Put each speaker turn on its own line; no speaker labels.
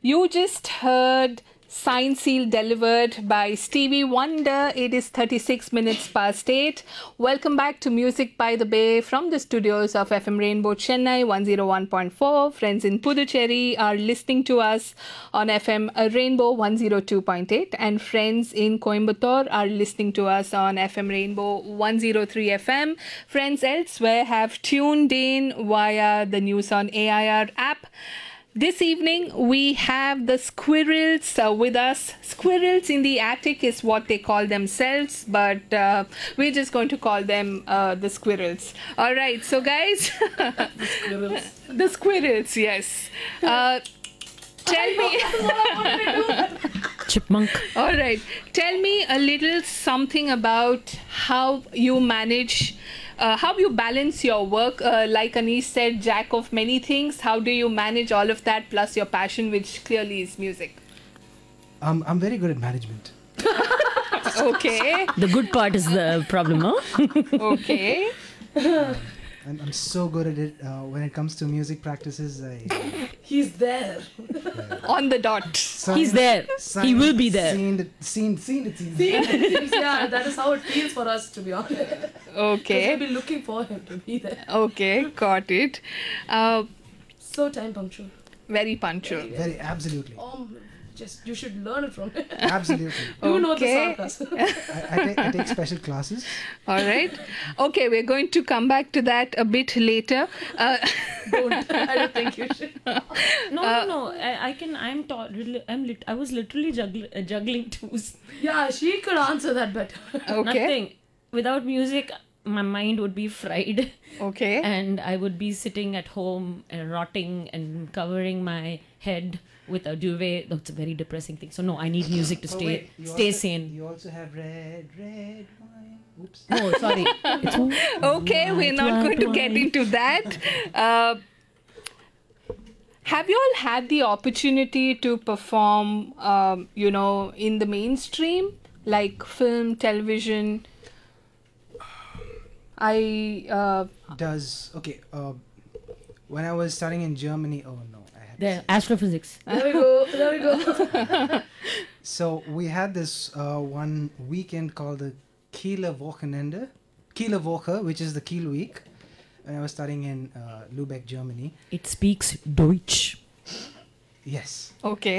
You just heard Sign Seal delivered by Stevie Wonder. It is 36 minutes past 8. Welcome back to Music by the Bay from the studios of FM Rainbow Chennai 101.4. Friends in Puducherry are listening to us on FM Rainbow 102.8, and friends in Coimbatore are listening to us on FM Rainbow 103 FM. Friends elsewhere have tuned in via the News on AIR app. This evening, we have the squirrels with us. Squirrels in the attic is what they call themselves, but we're just going to call them the squirrels. All right, so guys.
The squirrels.
The squirrels, yes. Tell me.
Chipmunk.
All right. Tell me a little something about how you manage, how you balance your work. Like Anish said, jack of many things. How do you manage all of that plus your passion, which clearly is music?
I'm very good at management.
Okay.
The good part is the problem, huh?
Okay.
I'm so good at it. When it comes to music practices,
He's there.
On the dot.
He's there. He will be there.
Seen it.
Yeah, that is how it feels for us, to be honest.
Okay.
We'll be looking for him to be there.
Okay, got it.
So time punctual.
Very punctual.
Very absolutely.
Just you should learn it from him.
Absolutely.
You know the
Okay.
sarcasm.
I take special classes.
All right. Okay, we're going to come back to that a bit later.
Don't. I don't think you should.
No. I can. I was literally juggling twos.
Yeah, she could answer that better.
Okay.
Nothing. Without music, my mind would be fried,
Okay.
and I would be sitting at home rotting and covering my head with a duvet. That's a very depressing thing. So no, I need music to
Oh,
stay
wait, you
stay
also-
sane.
You also have red wine. Oops.
Oh, sorry.
Okay, we're not going to get into that. Have you all had the opportunity to perform, in the mainstream, like film, television?
When I was studying in Germany, oh no, I had.
The astrophysics.
There we go.
So we had this one weekend called the Kieler Wochenende, Kieler Woche, which is the Kiel week. When I was studying in Lübeck, Germany.
It speaks Deutsch.
Yes.
Okay.